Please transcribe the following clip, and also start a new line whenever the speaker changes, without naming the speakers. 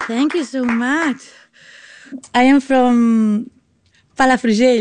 Thank you so much. I am from Palafrugell.